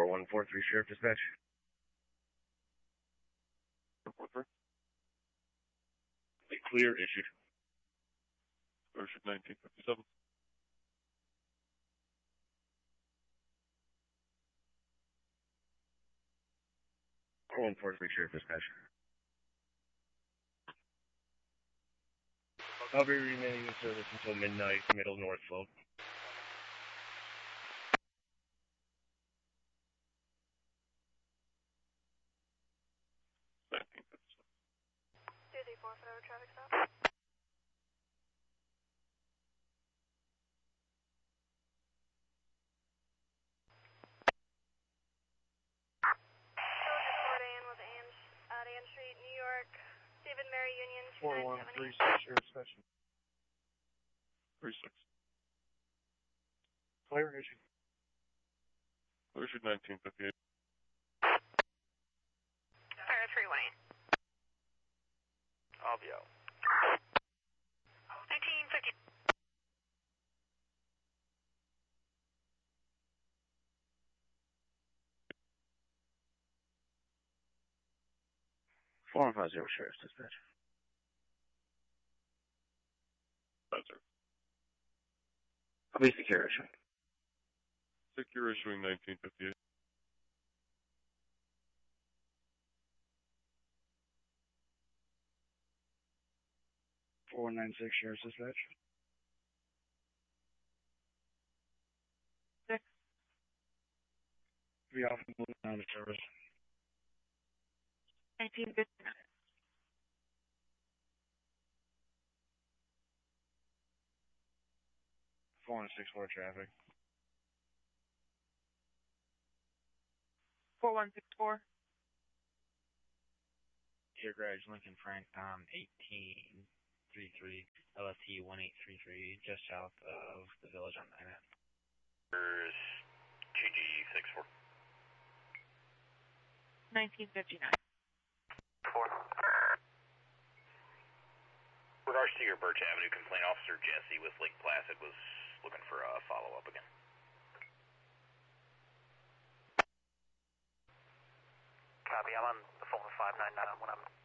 4143 Sheriff Dispatch. 443. Clear issued. Issued 1957. 4143 Sheriff Dispatch. I'll be remaining in service until midnight, Middle North Slope. Traffic stop. Ann Street, New York. David Mary Union 4136 Sheriff Dispatch. 36. Clear issue. Issued 1958. Fire 318. Avio. 1950. Four 150 Sheriff's Dispatch. 50. I'll be secure issuing. Secure issuing 1958. 4196 Sheriff's Dispatch. 6. Be off and moving out of service. 1959. 4164 traffic. 4164. Dear Garage, Lincoln Frank, 1833, LST 1833, just south of the village on 9N. Here's GG64. 1959. 4. Regards to your Birch Avenue complaint, Officer Jesse with Lake Placid was looking for a follow-up again. Copy, I'm on the phone with 599 when I'm